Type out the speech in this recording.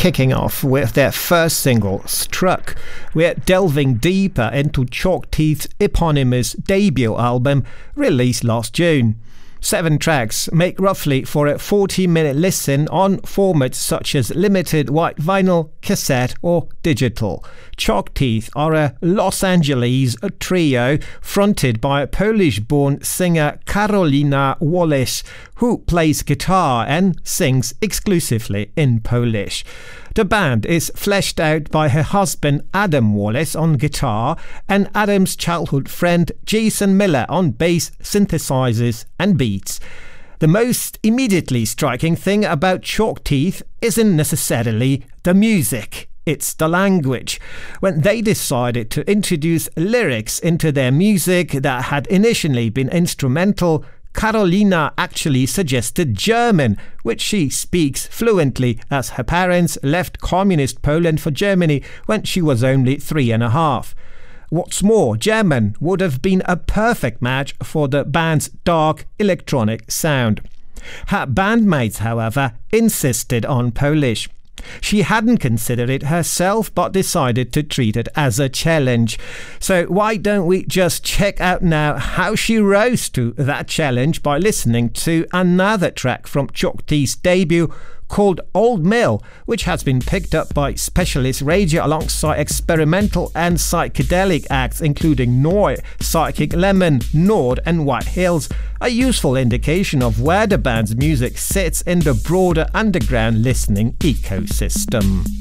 kicking off with their first single, Struck. We're delving deeper into Chalk Teeth's eponymous debut album, released last June. 7 tracks make roughly for a 40-minute listen on formats such as limited white vinyl, cassette or digital. Chalk Teeth are a Los Angeles trio fronted by Polish-born singer Karolina Wallace, who plays guitar and sings exclusively in Polish. The band is fleshed out by her husband Adam Wallace on guitar and Adam's childhood friend Jason Miller on bass, synthesizers and beats. The most immediately striking thing about Chalk Teeth isn't necessarily the music. It's the language. When they decided to introduce lyrics into their music that had initially been instrumental, Karolina actually suggested German, which she speaks fluently as her parents left communist Poland for Germany when she was only 3.5. What's more, German would have been a perfect match for the band's dark electronic sound. Her bandmates, however, insisted on Polish. She hadn't considered it herself but decided to treat it as a challenge. So why don't we just check out now how she rose to that challenge by listening to another track from Chalk Teeth's debut called Old Mill, which has been picked up by Specialist Radio alongside experimental and psychedelic acts including Noi, Psychic Lemon, Nord and White Hills, a useful indication of where the band's music sits in the broader underground listening ecosystem.